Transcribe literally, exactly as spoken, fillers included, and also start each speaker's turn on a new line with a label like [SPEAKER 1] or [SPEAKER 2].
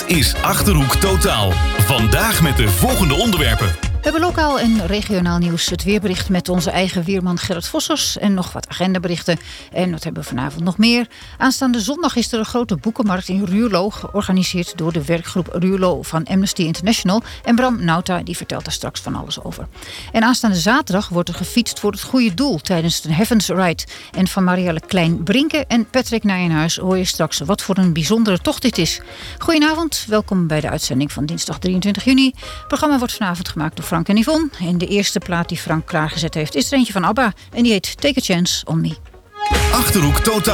[SPEAKER 1] is Achterhoek Totaal. Vandaag met de volgende onderwerpen.
[SPEAKER 2] We hebben lokaal en regionaal nieuws, het weerbericht met onze eigen weerman Gerrit Vossers en nog wat agendaberichten. En wat hebben we vanavond nog meer? Aanstaande zondag is er een grote boekenmarkt in Ruurlo, georganiseerd door de werkgroep Ruurlo van Amnesty International. En Bram Nauta die vertelt daar straks van alles over. En aanstaande zaterdag wordt er gefietst voor het goede doel tijdens de Heavens Ride. En van Marielle Klein-Brinke en Patrick Nijenhuis hoor je straks wat voor een bijzondere tocht dit is. Goedenavond, welkom bij de uitzending van dinsdag drieëntwintig juni. Het programma wordt vanavond gemaakt door Frank en Yvonne. En de eerste plaat die Frank klaargezet heeft is er eentje van ABBA. En die heet Take a Chance on Me.
[SPEAKER 1] Achterhoek Totaal.